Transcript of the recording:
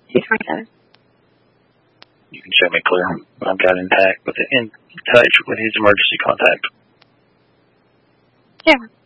He's fine. You can show me clear. I've got in touch with his emergency contact. Yeah.